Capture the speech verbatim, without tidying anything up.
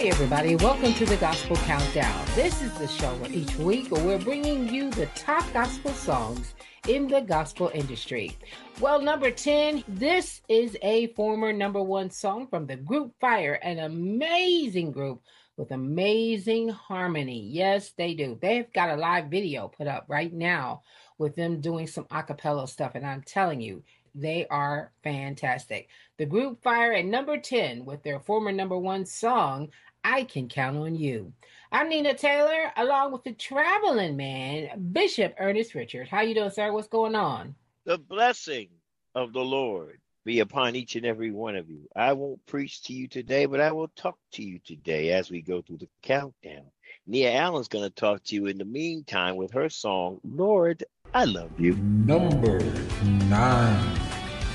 everybody. Welcome to the Gospel Countdown. This is the show where each week we're bringing you the top gospel songs in the gospel industry. Well, number ten, this is a former number one song from the group Fire, an amazing group with amazing harmony. Yes, they do. They've got a live video put up right now with them doing some a cappella stuff, and I'm telling you, they are fantastic. The group Fire at number ten with their former number one song, I Can Count on You. I'm Nina Taylor, along with the traveling man, Bishop Ernest Richard. How you doing, sir? What's going on? The blessing of the Lord be upon each and every one of you. I won't preach to you today, but I will talk to you today as we go through the countdown. Nia Allen's going to talk to you in the meantime with her song, Lord, I Love You. Number nine.